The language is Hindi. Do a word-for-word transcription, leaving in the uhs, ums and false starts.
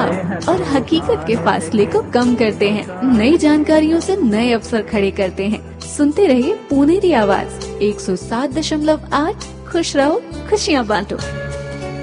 और हकीकत के फासले को कम करते हैं। नई जानकारियों से नए अवसर खड़े करते हैं। सुनते रहिए पुनेरी आवाज एक सौ सात दशमलव आठ। खुश रहो, खुशियाँ बांटो।